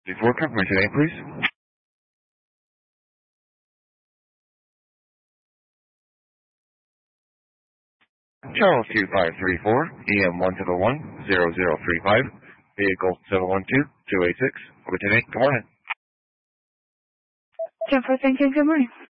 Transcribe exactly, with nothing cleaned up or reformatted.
Before confirmation name, please. Charles two five three four, E M one seven one zero zero three five, vehicle seven one two two eight six. Over today. Good morning. ten four, thank you. Good morning.